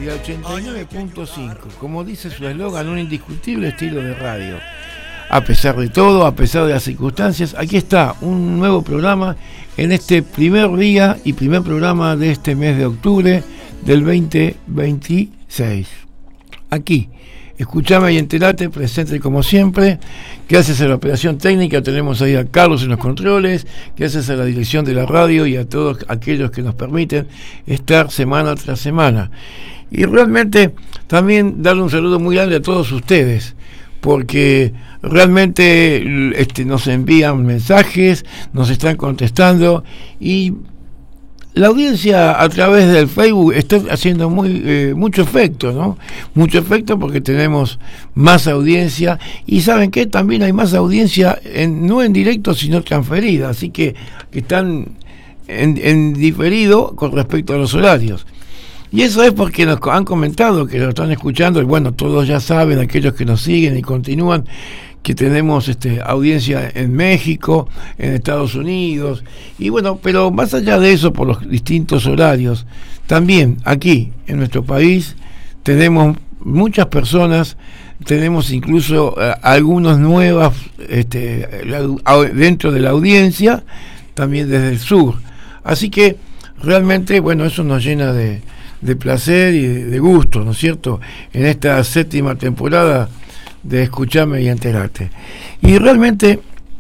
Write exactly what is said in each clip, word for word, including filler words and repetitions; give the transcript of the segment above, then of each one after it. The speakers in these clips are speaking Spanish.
y de ochenta y nueve punto cinco, como dice su eslogan, un indiscutible estilo de radio. A pesar de todo, a pesar de las circunstancias, aquí está un nuevo programa en este primer día y primer programa de este mes de octubre del veinte veintiséis. Aquí, escuchame y enterate, presente como siempre. Gracias a la operación técnica tenemos ahí a Carlos en los controles, gracias a la dirección de la radio y a todos aquellos que nos permiten estar semana tras semana. Y realmente también darle un saludo muy grande a todos ustedes, porque realmente este, nos envían mensajes, nos están contestando y la audiencia a través del Facebook está haciendo muy eh, mucho efecto, ¿no? Mucho efecto porque tenemos más audiencia y ¿saben qué? También hay más audiencia en, no en directo sino transferida, así que, que están en, en diferido con respecto a los horarios. Y eso es porque nos han comentado que lo están escuchando y bueno, todos ya saben, aquellos que nos siguen y continúan, que tenemos este, audiencia en México, en Estados Unidos, y bueno, pero más allá de eso, por los distintos horarios, también aquí en nuestro país tenemos muchas personas, tenemos incluso eh, algunas nuevas este, dentro de la audiencia, también desde el sur. Así que realmente, bueno, eso nos llena de, de placer y de, de gusto, ¿no es cierto?, en esta séptima temporada de Escuchame y Enterate. Y realmente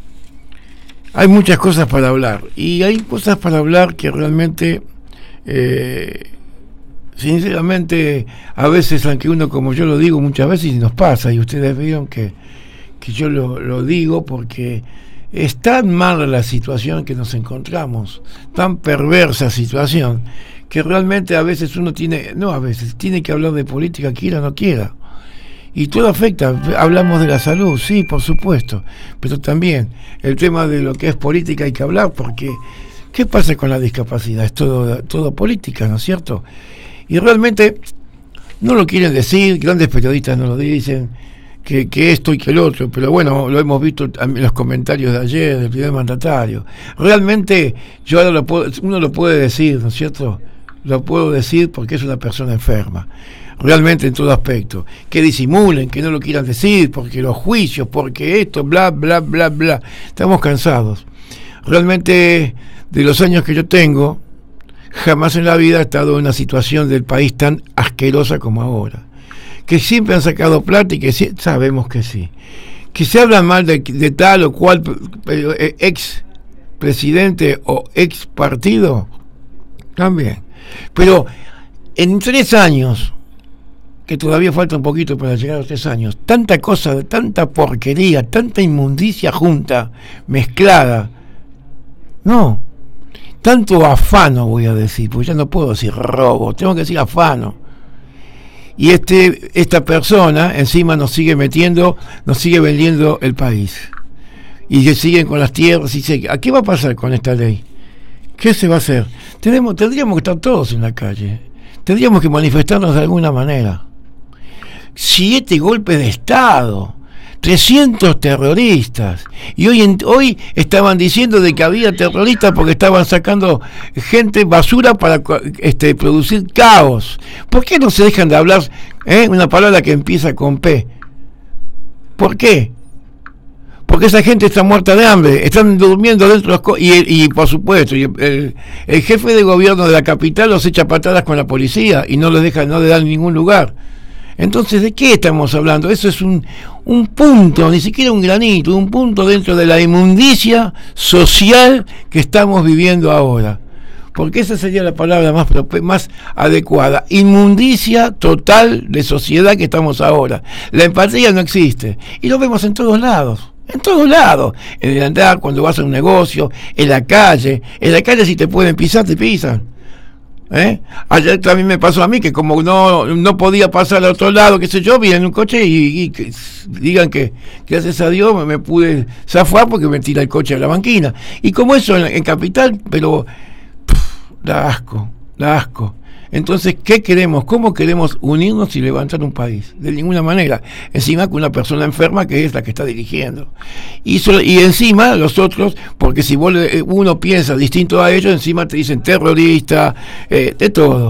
hay muchas cosas para hablar, y hay cosas para hablar que realmente eh, sinceramente a veces, aunque uno, como yo lo digo muchas veces, nos pasa, y ustedes vieron que, que yo lo, lo digo porque es tan mala la situación que nos encontramos, tan perversa situación, que realmente a veces uno tiene, no a veces, tiene que hablar de política, quiera o no quiera. Y todo afecta, hablamos de la salud, sí, por supuesto, pero también el tema de lo que es política hay que hablar, porque ¿qué pasa con la discapacidad? Es todo, todo política, ¿no es cierto? Y realmente no lo quieren decir, grandes periodistas no lo dicen, que, que esto y que el otro, pero bueno, lo hemos visto en los comentarios de ayer del primer mandatario. Realmente yo ahora lo puedo, uno lo puede decir, ¿no es cierto? Lo puedo decir porque es una persona enferma. Realmente en todo aspecto, que disimulen, que no lo quieran decir, porque los juicios, porque esto, bla, bla, bla, bla. Estamos cansados. Realmente, de los años que yo tengo, jamás en la vida he estado en una situación del país tan asquerosa como ahora. Que siempre han sacado plata y que sí, sabemos que sí. Que se habla mal de, de tal o cual eh, ex presidente o ex partido, también. Pero en tres años, que todavía falta un poquito para llegar a los tres años, tanta cosa, tanta porquería, tanta inmundicia junta, mezclada, no, tanto afano, voy a decir, porque ya no puedo decir robo, tengo que decir afano. Y este esta persona encima nos sigue metiendo, nos sigue vendiendo el país, y que siguen con las tierras, y se, ¿a qué va a pasar con esta ley? ¿Qué se va a hacer? Tenemos, tendríamos que estar todos en la calle, tendríamos que manifestarnos de alguna manera. Siete golpes de Estado, trescientos terroristas, y hoy en, hoy estaban diciendo de que había terroristas porque estaban sacando gente, basura para este, producir caos. ¿Por qué no se dejan de hablar eh, una palabra que empieza con P? ¿Por qué? Porque esa gente está muerta de hambre, están durmiendo dentro de los co- y, y por supuesto y el, el jefe de gobierno de la capital los echa patadas con la policía y no les deja, no le dan ningún lugar. Entonces, ¿de qué estamos hablando? Eso es un, un punto, ni siquiera un granito, un punto dentro de la inmundicia social que estamos viviendo ahora. Porque esa sería la palabra más, más adecuada. Inmundicia total de sociedad que estamos ahora. La empatía no existe. Y lo vemos en todos lados. En todos lados. En el andar, cuando vas a un negocio, en la calle. En la calle si te pueden pisar, te pisan. ¿Eh? Ayer también me pasó a mí que como no no podía pasar al otro lado, qué sé yo, vi en un coche y, y que digan que gracias a Dios me, me pude zafar porque me tira el coche a la banquina. Y como eso en, en Capital, pero pff, da asco, da asco. Entonces, ¿qué queremos? ¿Cómo queremos unirnos y levantar un país? De ninguna manera. Encima con una persona enferma que es la que está dirigiendo. Y, so, y encima los otros, porque si vos, uno piensa distinto a ellos, encima te dicen terrorista, eh, de todo.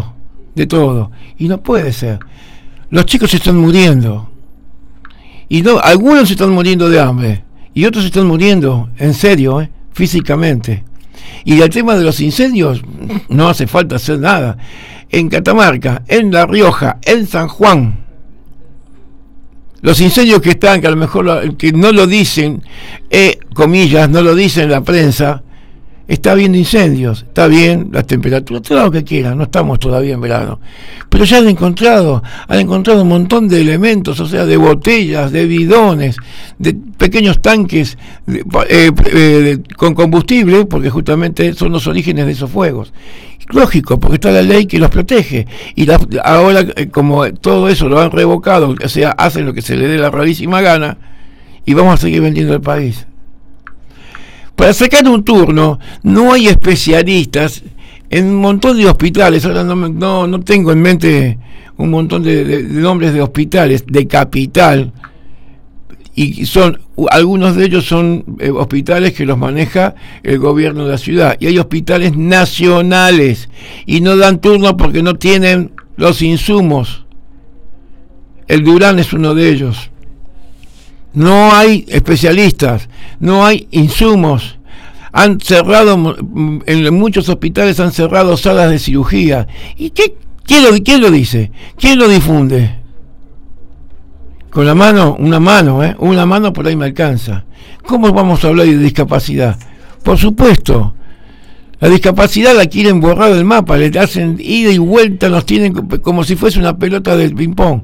de todo. Y no puede ser. Los chicos se están muriendo. Y no, algunos se están muriendo de hambre. Y otros se están muriendo, en serio, ¿eh? Físicamente. Y el tema de los incendios, no hace falta hacer nada. En Catamarca, en La Rioja, en San Juan, los incendios que están, que a lo mejor lo, que no lo dicen, eh, comillas, no lo dicen la prensa, está habiendo incendios, está bien, las temperaturas, todo lo que quieran, no estamos todavía en verano, pero ya han encontrado, han encontrado un montón de elementos, o sea, de botellas, de bidones, de pequeños tanques de, eh, eh, de, con combustible, porque justamente son los orígenes de esos fuegos. Lógico, porque está la ley que los protege, y la, ahora eh, como todo eso lo han revocado, o sea, hacen lo que se les dé la rarísima gana, y vamos a seguir vendiendo el país. Para sacar un turno no hay especialistas en un montón de hospitales. Ahora no, no, no tengo en mente un montón de, de, de nombres de hospitales de capital, y son algunos de ellos son eh, hospitales que los maneja el gobierno de la ciudad, y hay hospitales nacionales y no dan turno porque no tienen los insumos. El Durán es uno de ellos. No hay especialistas, no hay insumos. Han cerrado, en muchos hospitales han cerrado salas de cirugía. ¿Y qué, quién, lo, quién lo dice? ¿Quién lo difunde? Con la mano, una mano, ¿eh? Una mano por ahí me alcanza. ¿Cómo vamos a hablar de discapacidad? Por supuesto, la discapacidad la quieren borrar del mapa, le hacen ida y vuelta, nos tienen como si fuese una pelota del ping-pong.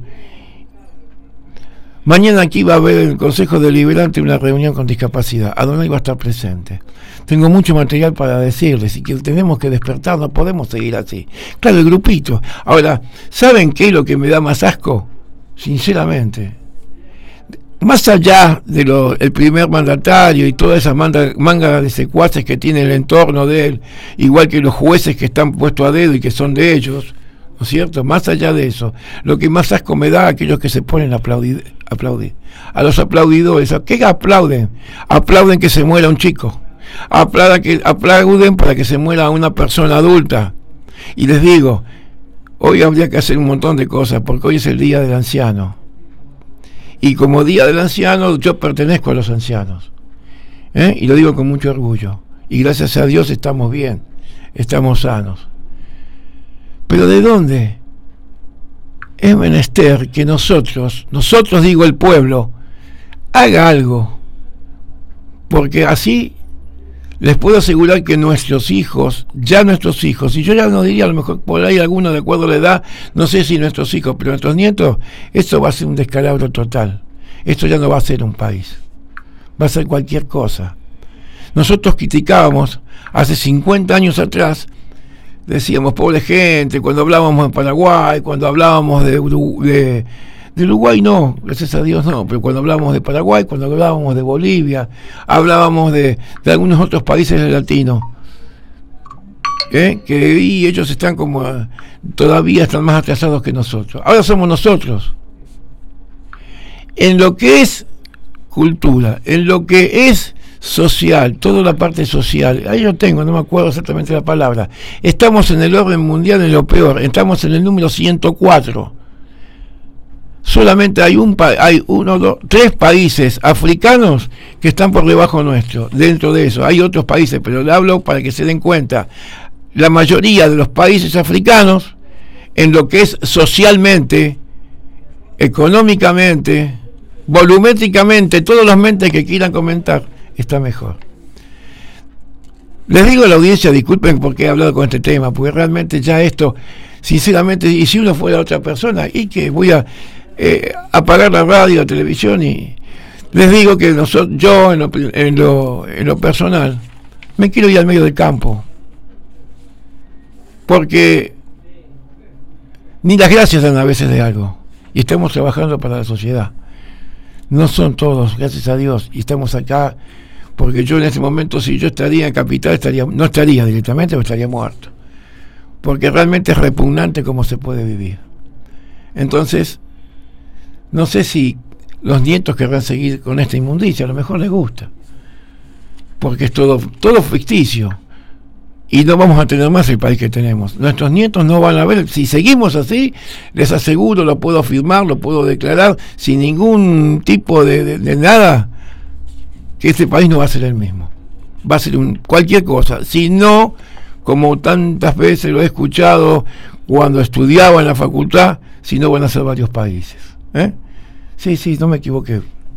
Mañana aquí va a haber el Consejo Deliberante una reunión con discapacidad. Adonai va a estar presente. Tengo mucho material para decirles y que tenemos que despertar, no podemos seguir así. Claro, el grupito. Ahora, ¿saben qué es lo que me da más asco? Sinceramente. Más allá de lo, el primer mandatario y toda esa manga, manga de secuaces que tiene el entorno de él, igual que los jueces que están puestos a dedo y que son de ellos, ¿no es cierto? Más allá de eso, lo que más asco me da a aquellos que se ponen a aplaudir, aplaudir. A los aplaudidores, ¿a qué aplauden? Aplauden que se muera un chico, aplauden, que, aplauden para que se muera una persona adulta. Y les digo, hoy habría que hacer un montón de cosas, porque hoy es el día del anciano. Y como día del anciano, yo pertenezco a los ancianos, ¿eh? Y lo digo con mucho orgullo. Y gracias a Dios estamos bien, estamos sanos. Pero ¿de dónde? Es menester que nosotros, nosotros digo el pueblo, haga algo, porque así les puedo asegurar que nuestros hijos, ya nuestros hijos, y yo ya no diría, a lo mejor por ahí alguno de acuerdo a la edad, no sé si nuestros hijos, pero nuestros nietos, esto va a ser un descalabro total. Esto ya no va a ser un país, va a ser cualquier cosa. Nosotros criticábamos hace cincuenta años atrás, decíamos pobre gente, cuando hablábamos de Paraguay, cuando hablábamos de, de, de Uruguay no, gracias a Dios no, pero cuando hablábamos de Paraguay, cuando hablábamos de Bolivia, hablábamos de, de algunos otros países latinos, ¿eh? Que y ellos están como, todavía están más atrasados que nosotros. Ahora somos nosotros. En lo que es cultura, en lo que es social, toda la parte social, ahí yo tengo, no me acuerdo exactamente la palabra, estamos en el orden mundial en lo peor, estamos en el número ciento cuatro. Solamente hay un hay uno, dos, tres países africanos que están por debajo nuestro. Dentro de eso hay otros países, pero le hablo para que se den cuenta. La mayoría de los países africanos, en lo que es socialmente, económicamente, volumétricamente, todos los mentes que quieran comentar, está mejor. Les digo a la audiencia, disculpen porque he hablado con este tema, porque realmente ya esto, sinceramente, y si uno fuera otra persona, y que voy a eh, apagar la radio, la televisión, y les digo que nosotros, yo en lo, en, lo, en lo personal, me quiero ir al medio del campo, porque ni las gracias dan a veces de algo, y estamos trabajando para la sociedad. No son todos, gracias a Dios, y estamos acá, porque yo en este momento, si yo estaría en Capital, estaría, no estaría directamente, pero estaría muerto, porque realmente es repugnante cómo se puede vivir. Entonces, no sé si los nietos querrán seguir con esta inmundicia, a lo mejor les gusta, porque es todo, todo ficticio. y no vamos a tener más el país que tenemos. Nuestros nietos no van a ver, si seguimos así, les aseguro, lo puedo afirmar, lo puedo declarar, sin ningún tipo de, de, de nada, que este país no va a ser el mismo. Va a ser un, cualquier cosa, si no, como tantas veces lo he escuchado cuando estudiaba en la facultad, si no van a ser varios países. ¿Eh? Sí, sí, no me equivoqué.